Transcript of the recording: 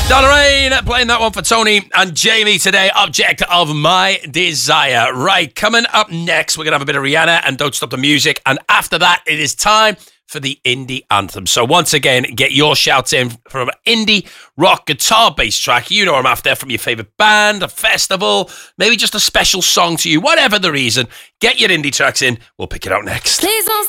Donna Rain playing that one for Tony and Jamie today. Object of My Desire. Right, coming up next, we're going to have a bit of Rihanna and Don't Stop the Music. And after that, it is time for the indie anthem. So once again, get your shouts in from an indie rock guitar bass track. You know what I'm after, from your favourite band, a festival, maybe just a special song to you, whatever the reason. Get your indie tracks in. We'll pick it out next. Please don't